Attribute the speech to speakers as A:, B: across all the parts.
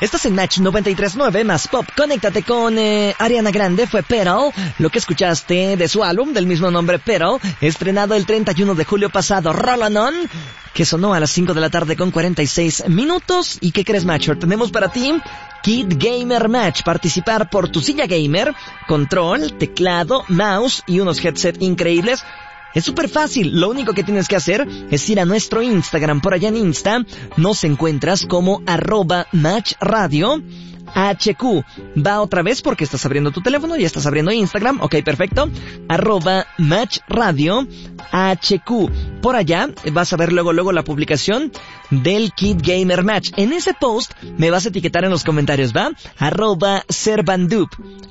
A: Estás en Match 93.9 más Pop. Conéctate con Ariana Grande, fue Petal, lo que escuchaste de su álbum del mismo nombre, Petal, estrenado el 31 de julio pasado, Roll On, que sonó a las 5 de la tarde con 46 minutos. ¿Y qué crees, Matcher? Tenemos para ti Kid Gamer Match. Participar por tu silla gamer, control, teclado, mouse y unos headset increíbles. Es súper fácil, lo único que tienes que hacer es ir a nuestro Instagram. Por allá en Insta nos encuentras como @matchradio HQ. Va otra vez porque estás abriendo tu teléfono, ya estás abriendo Instagram, ok, perfecto. @matchradio HQ. Por allá vas a ver luego la publicación del Kid Gamer Match. En ese post me vas a etiquetar en los comentarios, ¿va? @servandup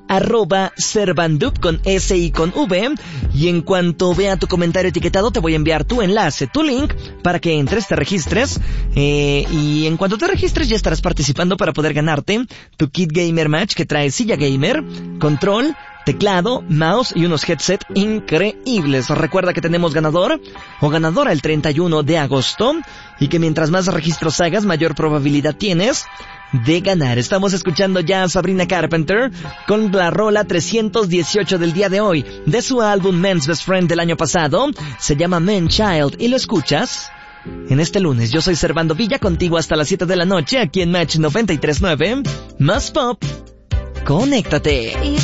A: con S y con V. Y en cuanto vea tu comentario etiquetado, te voy a enviar tu enlace, tu link, para que entres, te registres. Y en cuanto te registres ya estarás participando para poder ganarte tu Kid Gamer Match, que trae silla gamer, control, teclado, mouse y unos headset increíbles. Recuerda que tenemos ganador o ganadora el 31 de agosto y que mientras más registros hagas, mayor probabilidad tienes de ganar. Estamos escuchando ya a Sabrina Carpenter con la rola 318 del día de hoy de su álbum Man's Best Friend del año pasado. Se llama Man Child y lo escuchas en este lunes. Yo soy Servando Villa, contigo hasta las 7 de la noche aquí en Match 93.9 más Pop. Conéctate.